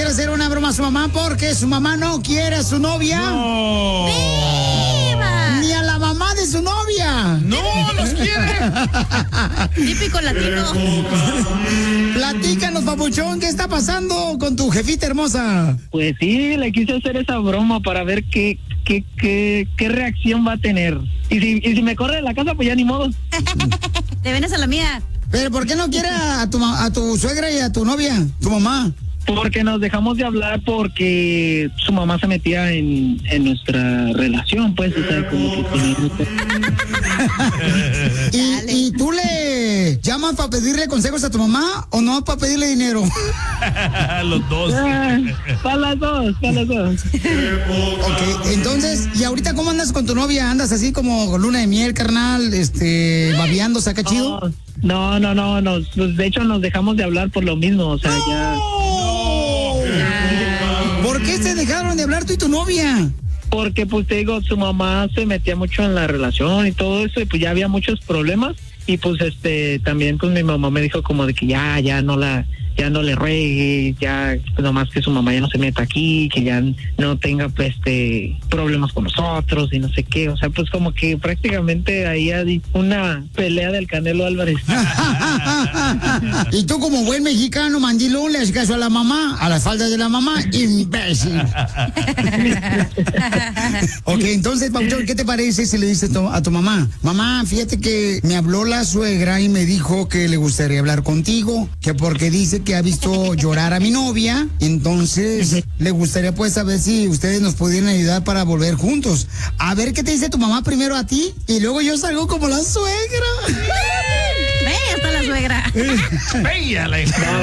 quiere hacer una broma a su mamá porque su mamá no quiere a su novia. No. ¡Viva! Ni a la mamá de su novia. No, los quiere. Típico latino. Platícanos, papuchón, ¿qué está pasando con tu jefita hermosa? Pues sí, le quise hacer esa broma para ver qué reacción va a tener. Y si me corre de la casa, pues ya ni modo. Te vienes a la mía. Pero ¿por qué no quiere a tu suegra y a tu novia, tu mamá? Porque nos dejamos de hablar porque su mamá se metía en nuestra relación, pues, o sea, como que... ¿Y tú le llamas para pedirle consejos a tu mamá o no para pedirle dinero? Los dos. Para las dos. Ok, entonces, ¿y ahorita cómo andas con tu novia? ¿Andas así como luna de miel, carnal? Babeando, saca chido. No, pues, de hecho nos dejamos de hablar por lo mismo, o sea, ya... ¿Por qué se dejaron de hablar tú y tu novia? Porque, pues, te digo, su mamá se metía mucho en la relación y todo eso, y pues ya había muchos problemas, y pues, también, pues, mi mamá me dijo como de que ya no le ruegue, ya, pues, nomás que su mamá ya no se meta aquí, que ya no tenga, pues, problemas con nosotros y no sé qué, o sea, pues, como que prácticamente ahí hay una pelea del Canelo Álvarez. Y tú como buen mexicano, mandilón, le haces caso a la mamá, a las faldas de la mamá, imbécil. Ok, entonces, Pauchón, ¿qué te parece si le dices a tu mamá? Mamá, fíjate que me habló la suegra y me dijo que le gustaría hablar contigo, que porque dice que ha visto llorar a mi novia, entonces le gustaría pues saber si ustedes nos pudieran ayudar para volver juntos. A ver qué te dice tu mamá primero a ti y luego yo salgo como la suegra. Bella está la suegra. Bella la hija.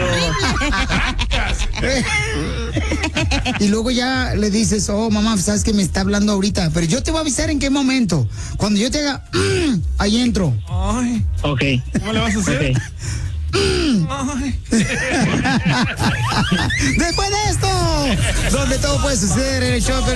Y luego ya le dices, oh mamá, sabes que me está hablando ahorita, pero yo te voy a avisar en qué momento. Cuando yo te haga, ahí entro. Ay. Ok. ¿Cómo le vas a hacer? Okay. Ay. Después de esto, donde todo puede suceder en el show.